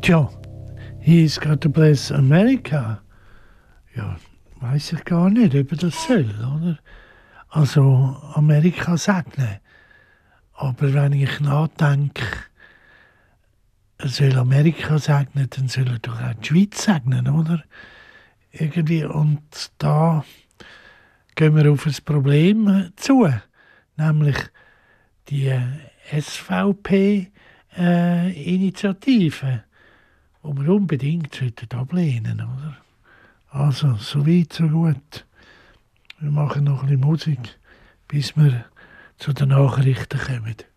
Tja, He's Got to Bless America. Ja, weiß ich gar nicht, ob er das soll, oder? Also, Amerika segnen. Aber wenn ich nachdenke, er soll Amerika segnen, dann soll er doch auch die Schweiz segnen, oder? Irgendwie. Und da gehen wir auf ein Problem zu. Nämlich die SVP-Initiative, die wir unbedingt ablehnen sollten, oder? Also, so weit, so gut. Wir machen noch ein bisschen Musik, bis wir zu den Nachrichten kommen.